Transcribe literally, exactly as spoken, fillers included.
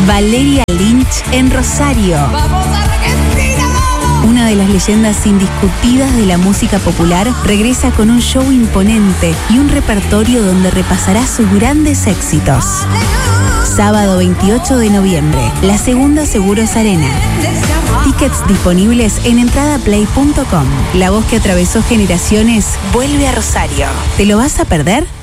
Valeria Lynch en Rosario. ¡Vamos Argentina, vamos! Una de las leyendas indiscutidas de la música popular regresa con un show imponente y un repertorio donde repasará sus grandes éxitos. Sábado veintiocho de noviembre, la Segunda Seguros Arena. Tickets disponibles en entradaplay punto com. La voz que atravesó generaciones vuelve a Rosario. ¿Te lo vas a perder?